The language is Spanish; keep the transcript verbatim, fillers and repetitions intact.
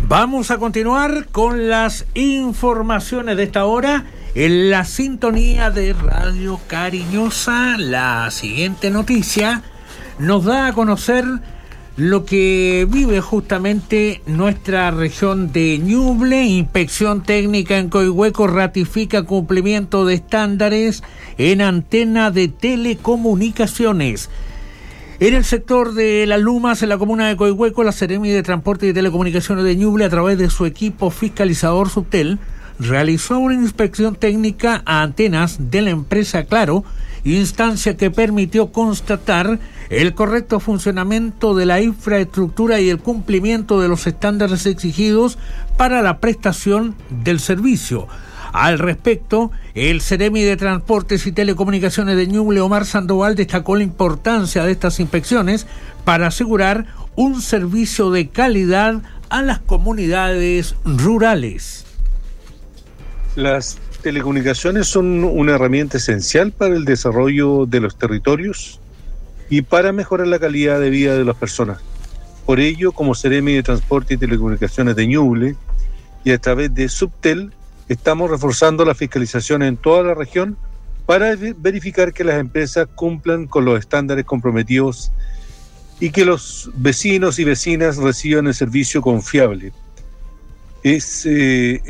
Vamos a continuar con las informaciones de esta hora en la sintonía de Radio Cariñosa. La siguiente noticia nos da a conocer lo que vive justamente nuestra región de Ñuble. Inspección técnica en Coihueco ratifica cumplimiento de estándares en antena de telecomunicaciones. En el sector de Las Lumas, en la comuna de Coihueco, la Seremi de Transporte y Telecomunicaciones de Ñuble, a través de su equipo fiscalizador Subtel, realizó una inspección técnica a antenas de la empresa Claro, instancia que permitió constatar el correcto funcionamiento de la infraestructura y el cumplimiento de los estándares exigidos para la prestación del servicio. Al respecto, el Seremi de Transportes y Telecomunicaciones de Ñuble, Omar Sandoval, destacó la importancia de estas inspecciones para asegurar un servicio de calidad a las comunidades rurales. Las telecomunicaciones son una herramienta esencial para el desarrollo de los territorios y para mejorar la calidad de vida de las personas. Por ello, como Seremi de Transporte y Telecomunicaciones de Ñuble y a través de Subtel, estamos reforzando la fiscalización en toda la región para verificar que las empresas cumplan con los estándares comprometidos y que los vecinos y vecinas reciban el servicio confiable. Es... Eh,